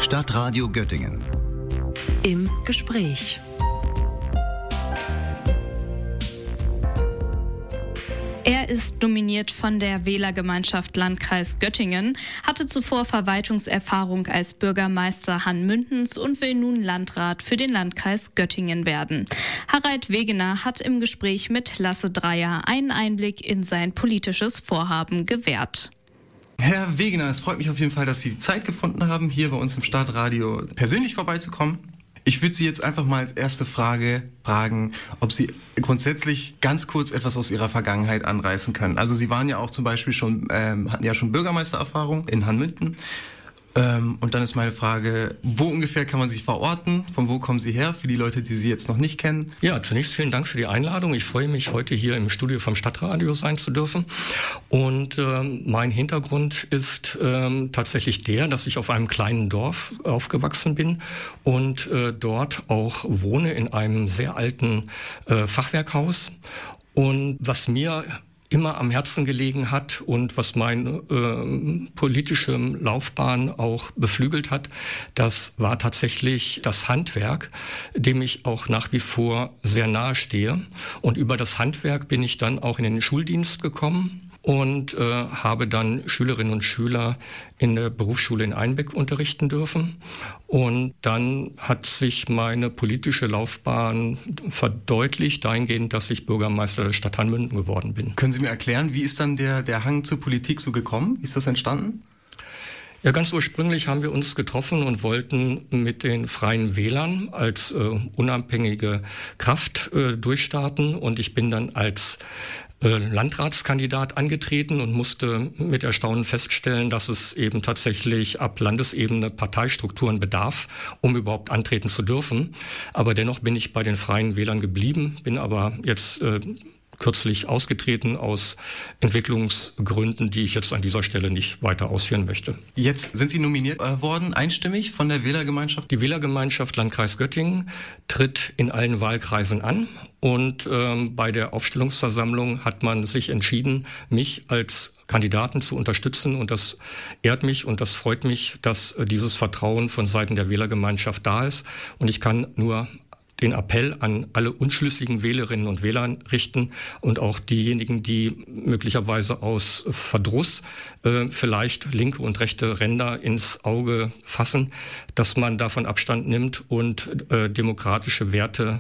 Stadtradio Göttingen. Im Gespräch. Er ist nominiert von der Wählergemeinschaft Landkreis Göttingen, hatte zuvor Verwaltungserfahrung als Bürgermeister Hanmündens und will nun Landrat für den Landkreis Göttingen werden. Harald Wegener hat im Gespräch mit Lasse Dreyer einen Einblick in sein politisches Vorhaben gewährt. Herr Wegener, es freut mich auf jeden Fall, dass Sie die Zeit gefunden haben, hier bei uns im Stadtradio persönlich vorbeizukommen. Ich würde Sie jetzt einfach mal als erste Frage fragen, ob Sie grundsätzlich ganz kurz etwas aus Ihrer Vergangenheit anreißen können. Also Sie waren ja auch zum Beispiel hatten ja schon Bürgermeistererfahrung in Hanmünden. Und dann ist meine Frage, wo ungefähr kann man sich verorten? Von wo kommen Sie her, für die Leute, die Sie jetzt noch nicht kennen? Ja, zunächst vielen Dank für die Einladung. Ich freue mich, heute hier im Studio vom Stadtradio sein zu dürfen. Und mein Hintergrund ist tatsächlich der, dass ich auf einem kleinen Dorf aufgewachsen bin und dort auch wohne in einem sehr alten Fachwerkhaus. Und was mir immer am Herzen gelegen hat und was meine politische Laufbahn auch beflügelt hat, das war tatsächlich das Handwerk, dem ich auch nach wie vor sehr nahe stehe. Und über das Handwerk bin ich dann auch in den Schuldienst gekommen und habe dann Schülerinnen und Schüler in der Berufsschule in Einbeck unterrichten dürfen. Und dann hat sich meine politische Laufbahn verdeutlicht, dahingehend, dass ich Bürgermeister der Stadt Hanmünden geworden bin. Können Sie mir erklären, wie ist dann der Hang zur Politik so gekommen? Wie ist das entstanden? Ja, ganz ursprünglich haben wir uns getroffen und wollten mit den Freien Wählern als unabhängige Kraft durchstarten. Und ich bin dann als Landratskandidat angetreten und musste mit Erstaunen feststellen, dass es eben tatsächlich ab Landesebene Parteistrukturen bedarf, um überhaupt antreten zu dürfen. Aber dennoch bin ich bei den Freien Wählern geblieben, bin aber jetzt kürzlich ausgetreten aus Entwicklungsgründen, die ich jetzt an dieser Stelle nicht weiter ausführen möchte. Jetzt sind Sie nominiert worden, einstimmig von der Wählergemeinschaft? Die Wählergemeinschaft Landkreis Göttingen tritt in allen Wahlkreisen an und bei der Aufstellungsversammlung hat man sich entschieden, mich als Kandidaten zu unterstützen und das ehrt mich und das freut mich, dass dieses Vertrauen von Seiten der Wählergemeinschaft da ist und ich kann nur den Appell an alle unschlüssigen Wählerinnen und Wähler richten und auch diejenigen, die möglicherweise aus Verdruss vielleicht linke und rechte Ränder ins Auge fassen, dass man davon Abstand nimmt und demokratische Werte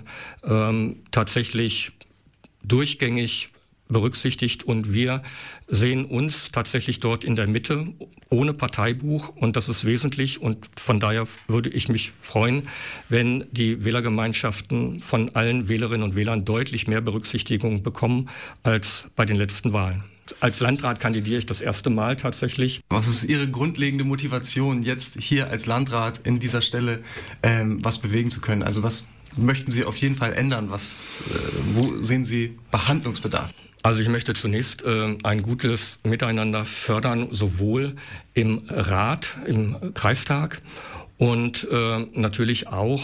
tatsächlich durchgängig berücksichtigt und wir sehen uns tatsächlich dort in der Mitte ohne Parteibuch und das ist wesentlich und von daher würde ich mich freuen, wenn die Wählergemeinschaften von allen Wählerinnen und Wählern deutlich mehr Berücksichtigung bekommen als bei den letzten Wahlen. Als Landrat kandidiere ich das erste Mal tatsächlich. Was ist Ihre grundlegende Motivation, jetzt hier als Landrat in dieser Stelle was bewegen zu können? Also was möchten Sie auf jeden Fall ändern? Wo sehen Sie Behandlungsbedarf? Also ich möchte zunächst ein gutes Miteinander fördern, sowohl im Rat, im Kreistag und natürlich auch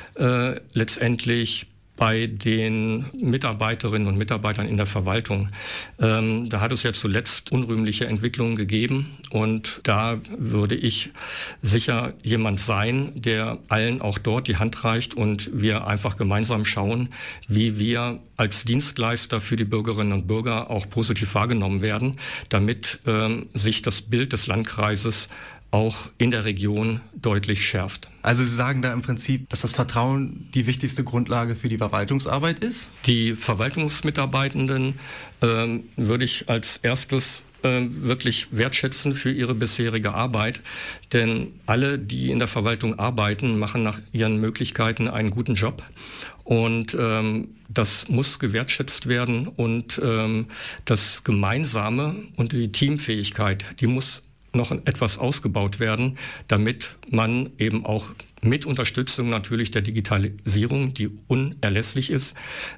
letztendlich bei den Mitarbeiterinnen und Mitarbeitern in der Verwaltung. Da hat es ja zuletzt unrühmliche Entwicklungen gegeben und da würde ich sicher jemand sein, der allen auch dort die Hand reicht und wir einfach gemeinsam schauen, wie wir als Dienstleister für die Bürgerinnen und Bürger auch positiv wahrgenommen werden, damit sich das Bild des Landkreises auch in der Region deutlich schärft. Also Sie sagen da im Prinzip, dass das Vertrauen die wichtigste Grundlage für die Verwaltungsarbeit ist? Die Verwaltungsmitarbeitenden würde ich als erstes wirklich wertschätzen für ihre bisherige Arbeit. Denn alle, die in der Verwaltung arbeiten, machen nach ihren Möglichkeiten einen guten Job. Und das muss gewertschätzt werden und das Gemeinsame und die Teamfähigkeit, die muss noch etwas ausgebaut werden, damit man eben auch mit Unterstützung natürlich der Digitalisierung, die unerlässlich ist,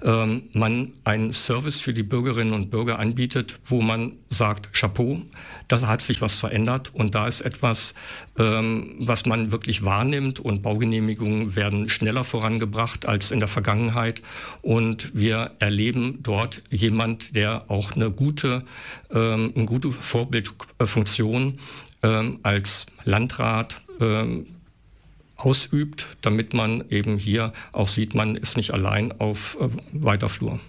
man einen Service für die Bürgerinnen und Bürger anbietet, wo man sagt, Chapeau, da hat sich was verändert und da ist etwas, was man wirklich wahrnimmt und Baugenehmigungen werden schneller vorangebracht als in der Vergangenheit und wir erleben dort jemand, der auch eine gute Vorbildfunktion als Landrat ausübt, damit man eben hier auch sieht, man ist nicht allein auf weiter Flur.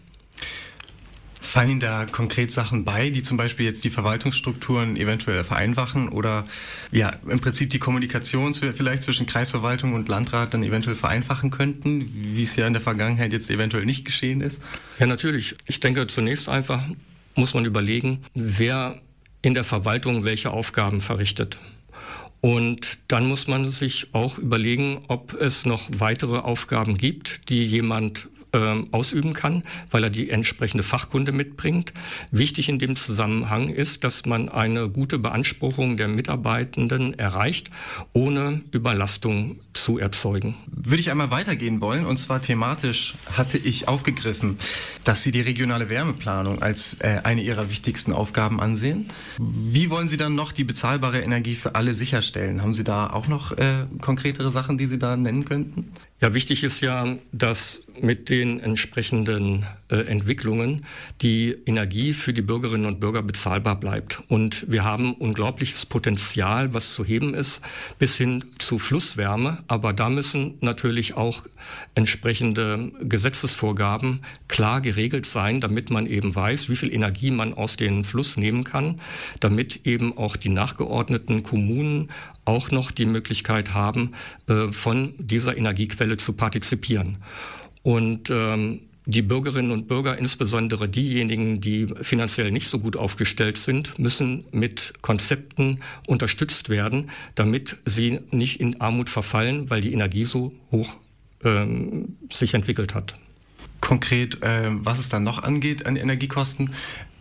Fallen Ihnen da konkret Sachen bei, die zum Beispiel jetzt die Verwaltungsstrukturen eventuell vereinfachen oder ja im Prinzip die Kommunikation vielleicht zwischen Kreisverwaltung und Landrat dann eventuell vereinfachen könnten, wie es ja in der Vergangenheit jetzt eventuell nicht geschehen ist? Ja, natürlich. Ich denke, zunächst einfach muss man überlegen, wer in der Verwaltung welche Aufgaben verrichtet. Und dann muss man sich auch überlegen, ob es noch weitere Aufgaben gibt, die jemand ausüben kann, weil er die entsprechende Fachkunde mitbringt. Wichtig in dem Zusammenhang ist, dass man eine gute Beanspruchung der Mitarbeitenden erreicht, ohne Überlastung zu erzeugen. Würde ich einmal weitergehen wollen, und zwar thematisch hatte ich aufgegriffen, dass Sie die regionale Wärmeplanung als eine Ihrer wichtigsten Aufgaben ansehen. Wie wollen Sie dann noch die bezahlbare Energie für alle sicherstellen? Haben Sie da auch noch konkretere Sachen, die Sie da nennen könnten? Ja, wichtig ist ja, dass mit den entsprechenden Entwicklungen die Energie für die Bürgerinnen und Bürger bezahlbar bleibt. Und wir haben unglaubliches Potenzial, was zu heben ist, bis hin zu Flusswärme. Aber da müssen natürlich auch entsprechende Gesetzesvorgaben klar geregelt sein, damit man eben weiß, wie viel Energie man aus dem Fluss nehmen kann, damit eben auch die nachgeordneten Kommunen auch noch die Möglichkeit haben, von dieser Energiequelle zu partizipieren. Und die Bürgerinnen und Bürger, insbesondere diejenigen, die finanziell nicht so gut aufgestellt sind, müssen mit Konzepten unterstützt werden, damit sie nicht in Armut verfallen, weil die Energie so hoch sich entwickelt hat. Konkret, was es dann noch angeht an Energiekosten,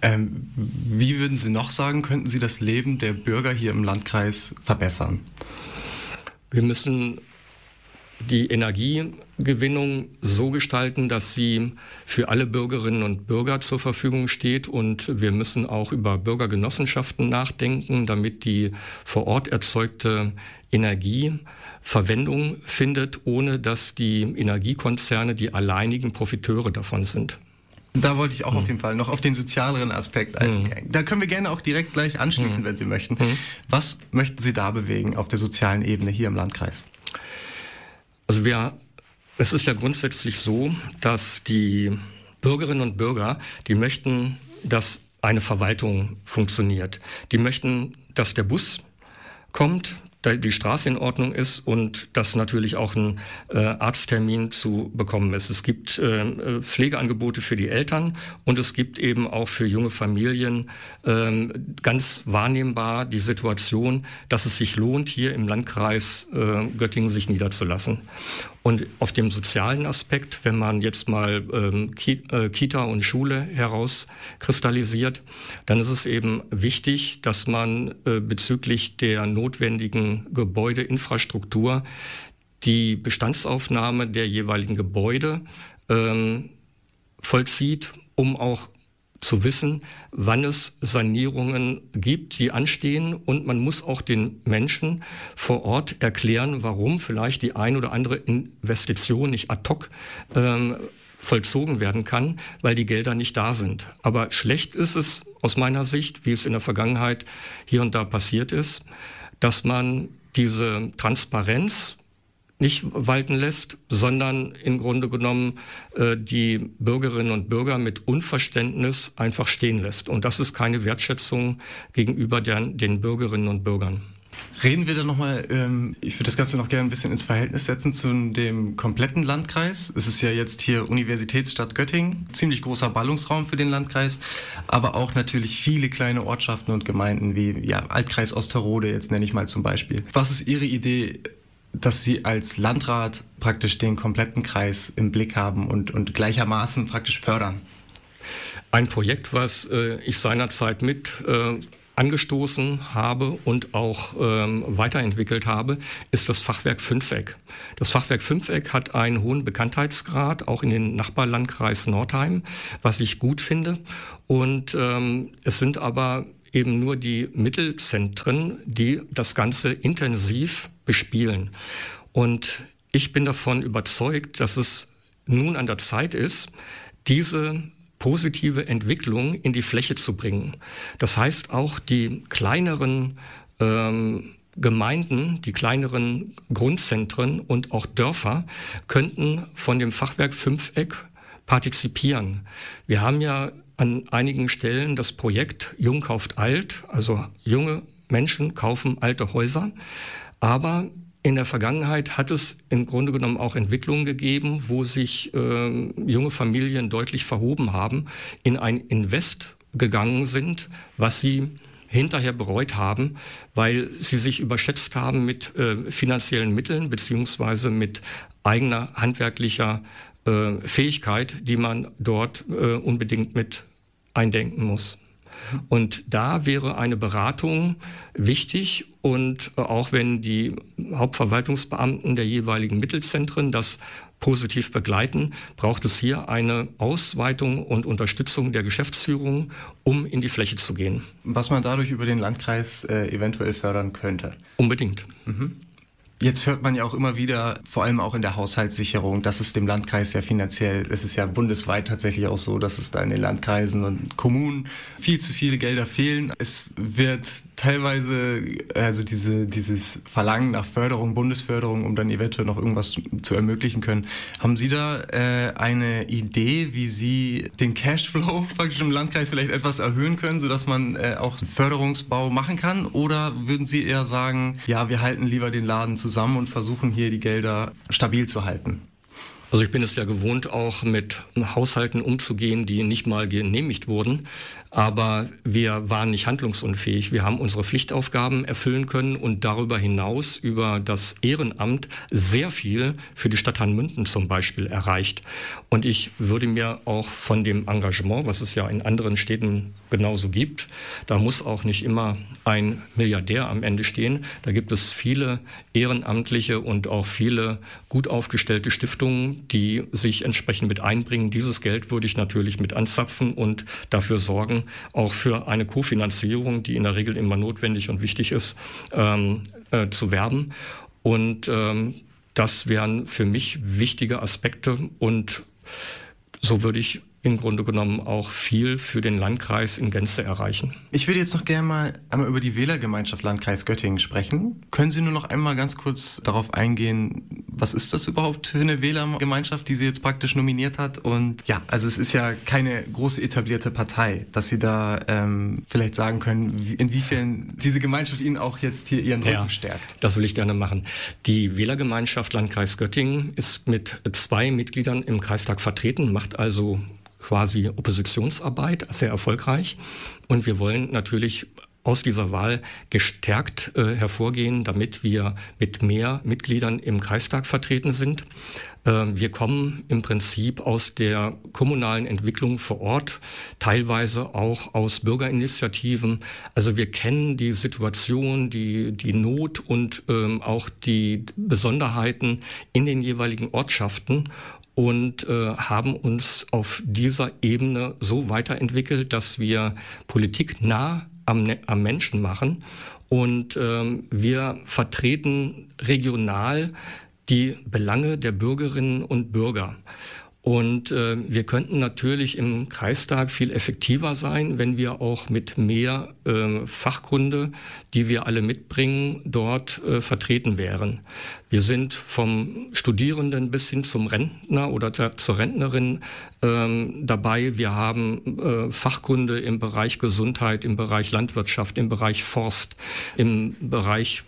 wie würden Sie noch sagen, könnten Sie das Leben der Bürger hier im Landkreis verbessern? Wir müssen die Energiegewinnung so gestalten, dass sie für alle Bürgerinnen und Bürger zur Verfügung steht. Und wir müssen auch über Bürgergenossenschaften nachdenken, damit die vor Ort erzeugte Energie Verwendung findet, ohne dass die Energiekonzerne die alleinigen Profiteure davon sind. Da wollte ich auch auf jeden Fall noch auf den sozialeren Aspekt eingehen. Da können wir gerne auch direkt gleich anschließen, wenn Sie möchten. Was möchten Sie da bewegen auf der sozialen Ebene hier im Landkreis? Also es ist ja grundsätzlich so, dass die Bürgerinnen und Bürger, die möchten, dass eine Verwaltung funktioniert. Die möchten, dass der Bus kommt, die Straße in Ordnung ist und dass natürlich auch ein Arzttermin zu bekommen ist. Es gibt Pflegeangebote für die Eltern und es gibt eben auch für junge Familien ganz wahrnehmbar die Situation, dass es sich lohnt, hier im Landkreis Göttingen sich niederzulassen. Und auf dem sozialen Aspekt, wenn man jetzt mal Kita und Schule herauskristallisiert, dann ist es eben wichtig, dass man bezüglich der notwendigen Gebäudeinfrastruktur die Bestandsaufnahme der jeweiligen Gebäude vollzieht, um auch zu wissen, wann es Sanierungen gibt, die anstehen. Und man muss auch den Menschen vor Ort erklären, warum vielleicht die ein oder andere Investition nicht ad hoc vollzogen werden kann, weil die Gelder nicht da sind. Aber schlecht ist es aus meiner Sicht, wie es in der Vergangenheit hier und da passiert ist, dass man diese Transparenz nicht walten lässt, sondern im Grunde genommen die Bürgerinnen und Bürger mit Unverständnis einfach stehen lässt. Und das ist keine Wertschätzung gegenüber den Bürgerinnen und Bürgern. Reden wir dann nochmal, ich würde das Ganze noch gerne ein bisschen ins Verhältnis setzen zu dem kompletten Landkreis. Es ist ja jetzt hier Universitätsstadt Göttingen, ziemlich großer Ballungsraum für den Landkreis, aber auch natürlich viele kleine Ortschaften und Gemeinden wie Altkreis Osterode, jetzt nenne ich mal zum Beispiel. Was ist Ihre Idee, dass Sie als Landrat praktisch den kompletten Kreis im Blick haben und gleichermaßen praktisch fördern? Ein Projekt, was ich seinerzeit mit angestoßen habe und auch weiterentwickelt habe, ist das Fachwerk Fünfeck. Das Fachwerk Fünfeck hat einen hohen Bekanntheitsgrad, auch in den Nachbarlandkreis Nordheim, was ich gut finde. Und es sind aber eben nur die Mittelzentren, die das Ganze intensiv bespielen. Und ich bin davon überzeugt, dass es nun an der Zeit ist, diese positive Entwicklung in die Fläche zu bringen. Das heißt, auch die kleineren Gemeinden, die kleineren Grundzentren und auch Dörfer könnten von dem Fachwerk Fünfeck partizipieren. Wir haben ja an einigen Stellen das Projekt Jung kauft alt, also junge Menschen kaufen alte Häuser. Aber in der Vergangenheit hat es im Grunde genommen auch Entwicklungen gegeben, wo sich junge Familien deutlich verhoben haben, in ein Invest gegangen sind, was sie hinterher bereut haben, weil sie sich überschätzt haben mit finanziellen Mitteln beziehungsweise mit eigener handwerklicher Fähigkeit, die man dort unbedingt mit eindenken muss. Und da wäre eine Beratung wichtig und auch wenn die Hauptverwaltungsbeamten der jeweiligen Mittelzentren das positiv begleiten, braucht es hier eine Ausweitung und Unterstützung der Geschäftsführung, um in die Fläche zu gehen. Was man dadurch über den Landkreis eventuell fördern könnte. Unbedingt. Jetzt hört man ja auch immer wieder, vor allem auch in der Haushaltssicherung, dass es dem Landkreis ja finanziell, es ist ja bundesweit tatsächlich auch so, dass es da in den Landkreisen und Kommunen viel zu viele Gelder fehlen. Es wird teilweise, also dieses Verlangen nach Förderung, Bundesförderung, um dann eventuell noch irgendwas zu ermöglichen können. Haben Sie da eine Idee, wie Sie den Cashflow praktisch im Landkreis vielleicht etwas erhöhen können, sodass man auch Förderungsbau machen kann? Oder würden Sie eher sagen, ja, wir halten lieber den Laden zusammen und versuchen hier die Gelder stabil zu halten? Also ich bin es ja gewohnt, auch mit Haushalten umzugehen, die nicht mal genehmigt wurden. Aber wir waren nicht handlungsunfähig. Wir haben unsere Pflichtaufgaben erfüllen können und darüber hinaus über das Ehrenamt sehr viel für die Stadt Hanmünden zum Beispiel erreicht. Und ich würde mir auch von dem Engagement, was es ja in anderen Städten genauso gibt, da muss auch nicht immer ein Milliardär am Ende stehen. Da gibt es viele ehrenamtliche und auch viele gut aufgestellte Stiftungen, die sich entsprechend mit einbringen. Dieses Geld würde ich natürlich mit anzapfen und dafür sorgen, auch für eine Kofinanzierung, die in der Regel immer notwendig und wichtig ist, zu werben. Und das wären für mich wichtige Aspekte und so würde ich im Grunde genommen auch viel für den Landkreis in Gänze erreichen. Ich würde jetzt noch gerne mal einmal über die Wählergemeinschaft Landkreis Göttingen sprechen. Können Sie nur noch einmal ganz kurz darauf eingehen, was ist das überhaupt für eine Wählergemeinschaft, die sie jetzt praktisch nominiert hat? Und ja, also es ist ja keine große etablierte Partei, dass Sie da vielleicht sagen können, inwiefern diese Gemeinschaft Ihnen auch jetzt hier Ihren Rücken stärkt. Das will ich gerne machen. Die Wählergemeinschaft Landkreis Göttingen ist mit 2 Mitgliedern im Kreistag vertreten, macht also quasi Oppositionsarbeit, sehr erfolgreich. Und wir wollen natürlich aus dieser Wahl gestärkt hervorgehen, damit wir mit mehr Mitgliedern im Kreistag vertreten sind. Wir kommen im Prinzip aus der kommunalen Entwicklung vor Ort, teilweise auch aus Bürgerinitiativen. Also wir kennen die Situation, die Not und auch die Besonderheiten in den jeweiligen Ortschaften und haben uns auf dieser Ebene so weiterentwickelt, dass wir Politik nah am Menschen machen und wir vertreten regional die Belange der Bürgerinnen und Bürger. Und wir könnten natürlich im Kreistag viel effektiver sein, wenn wir auch mit mehr Fachkunde, die wir alle mitbringen, dort vertreten wären. Wir sind vom Studierenden bis hin zum Rentner oder zur Rentnerin dabei. Wir haben Fachkunde im Bereich Gesundheit, im Bereich Landwirtschaft, im Bereich Forst, im Bereich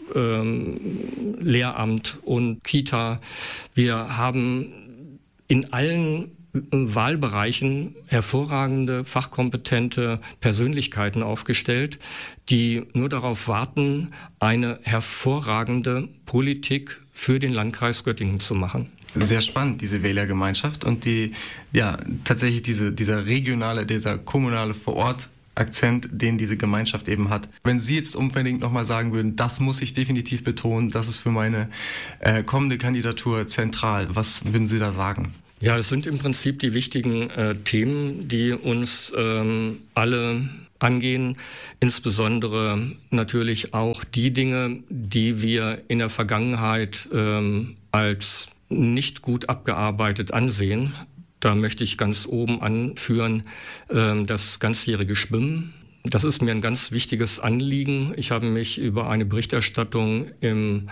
Lehramt und Kita. Wir haben in allen Wahlbereichen hervorragende, fachkompetente Persönlichkeiten aufgestellt, die nur darauf warten, eine hervorragende Politik für den Landkreis Göttingen zu machen. Sehr spannend, diese Wählergemeinschaft und tatsächlich dieser kommunale Vorort-Akzent, den diese Gemeinschaft eben hat. Wenn Sie jetzt unbedingt nochmal sagen würden, das muss ich definitiv betonen, das ist für meine kommende Kandidatur zentral, was würden Sie da sagen? Ja, es sind im Prinzip die wichtigen Themen, die uns alle angehen, insbesondere natürlich auch die Dinge, die wir in der Vergangenheit als nicht gut abgearbeitet ansehen. Da möchte ich ganz oben anführen, das ganzjährige Schwimmen. Das ist mir ein ganz wichtiges Anliegen. Ich habe mich über eine Berichterstattung im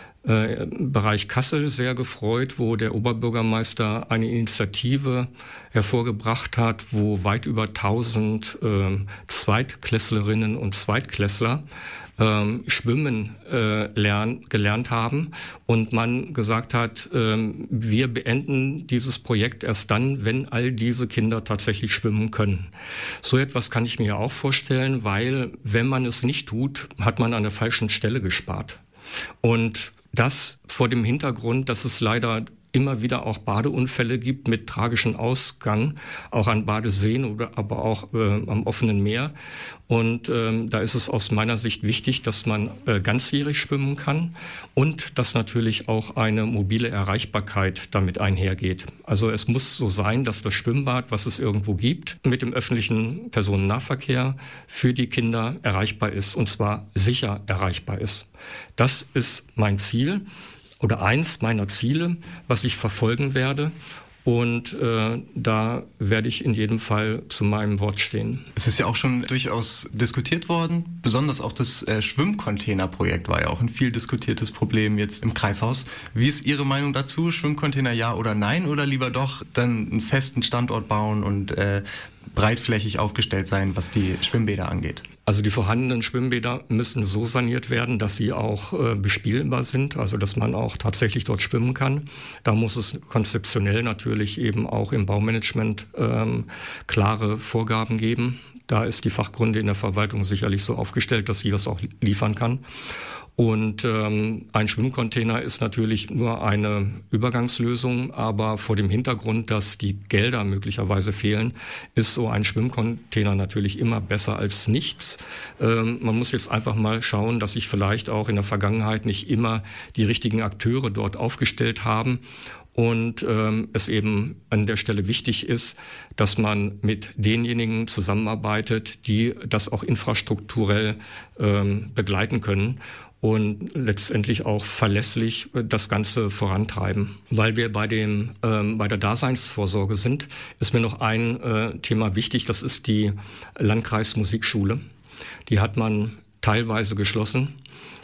Bereich Kassel sehr gefreut, wo der Oberbürgermeister eine Initiative hervorgebracht hat, wo weit über 1000 Zweitklässlerinnen und Zweitklässler Schwimmen gelernt haben und man gesagt hat, wir beenden dieses Projekt erst dann, wenn all diese Kinder tatsächlich schwimmen können. So etwas kann ich mir auch vorstellen, weil wenn man es nicht tut, hat man an der falschen Stelle gespart. Und das vor dem Hintergrund, dass es leider immer wieder auch Badeunfälle gibt mit tragischem Ausgang, auch an Badeseen oder aber auch am offenen Meer. Und da ist es aus meiner Sicht wichtig, dass man ganzjährig schwimmen kann und dass natürlich auch eine mobile Erreichbarkeit damit einhergeht. Also es muss so sein, dass das Schwimmbad, was es irgendwo gibt, mit dem öffentlichen Personennahverkehr für die Kinder erreichbar ist und zwar sicher erreichbar ist. Das ist mein Ziel. Oder eins meiner Ziele, was ich verfolgen werde. Und da werde ich in jedem Fall zu meinem Wort stehen. Es ist ja auch schon durchaus diskutiert worden. Besonders auch das Schwimmcontainer-Projekt war ja auch ein viel diskutiertes Problem jetzt im Kreishaus. Wie ist Ihre Meinung dazu? Schwimmcontainer ja oder nein? Oder lieber doch dann einen festen Standort bauen und breitflächig aufgestellt sein, was die Schwimmbäder angeht? Also die vorhandenen Schwimmbäder müssen so saniert werden, dass sie auch bespielbar sind, also dass man auch tatsächlich dort schwimmen kann. Da muss es konzeptionell natürlich eben auch im Baumanagement klare Vorgaben geben. Da ist die Fachkunde in der Verwaltung sicherlich so aufgestellt, dass sie das auch liefern kann. Und ein Schwimmcontainer ist natürlich nur eine Übergangslösung, aber vor dem Hintergrund, dass die Gelder möglicherweise fehlen, ist so ein Schwimmcontainer natürlich immer besser als nichts. Man muss jetzt einfach mal schauen, dass sich vielleicht auch in der Vergangenheit nicht immer die richtigen Akteure dort aufgestellt haben. Und es eben an der Stelle wichtig ist, dass man mit denjenigen zusammenarbeitet, die das auch infrastrukturell begleiten können und letztendlich auch verlässlich das Ganze vorantreiben. Weil wir bei der Daseinsvorsorge sind, ist mir noch ein Thema wichtig, das ist die Landkreismusikschule. Die hat man teilweise geschlossen,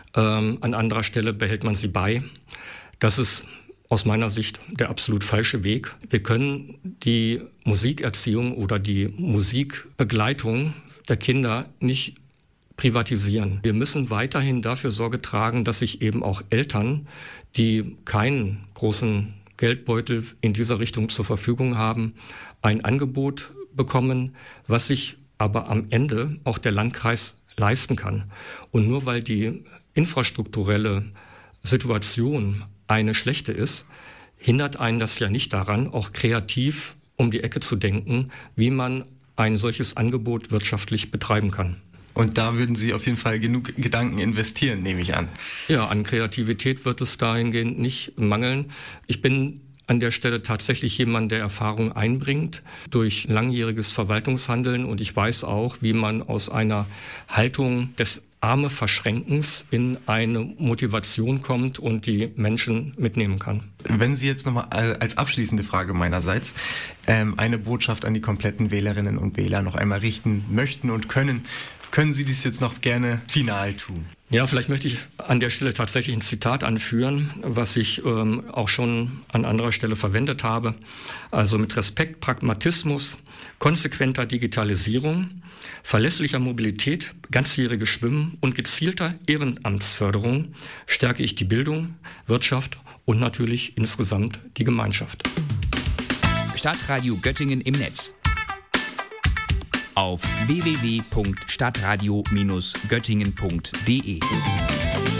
an anderer Stelle behält man sie bei. Das ist aus meiner Sicht der absolut falsche Weg. Wir können die Musikerziehung oder die Musikbegleitung der Kinder nicht privatisieren. Wir müssen weiterhin dafür Sorge tragen, dass sich eben auch Eltern, die keinen großen Geldbeutel in dieser Richtung zur Verfügung haben, ein Angebot bekommen, was sich aber am Ende auch der Landkreis leisten kann. Und nur weil die infrastrukturelle Situation eine schlechte ist, hindert einen das ja nicht daran, auch kreativ um die Ecke zu denken, wie man ein solches Angebot wirtschaftlich betreiben kann. Und da würden Sie auf jeden Fall genug Gedanken investieren, nehme ich an. Ja, an Kreativität wird es dahingehend nicht mangeln. Ich bin an der Stelle tatsächlich jemand, der Erfahrung einbringt durch langjähriges Verwaltungshandeln. Und ich weiß auch, wie man aus einer Haltung des Arme-Verschränkens in eine Motivation kommt und die Menschen mitnehmen kann. Wenn Sie jetzt nochmal als abschließende Frage meinerseits eine Botschaft an die kompletten Wählerinnen und Wähler noch einmal richten möchten und können Sie dies jetzt noch gerne final tun? Ja, vielleicht möchte ich an der Stelle tatsächlich ein Zitat anführen, was ich auch schon an anderer Stelle verwendet habe. Also mit Respekt, Pragmatismus, konsequenter Digitalisierung, verlässlicher Mobilität, ganzjähriges Schwimmen und gezielter Ehrenamtsförderung stärke ich die Bildung, Wirtschaft und natürlich insgesamt die Gemeinschaft. Stadtradio Göttingen im Netz. Auf www.stadtradio-göttingen.de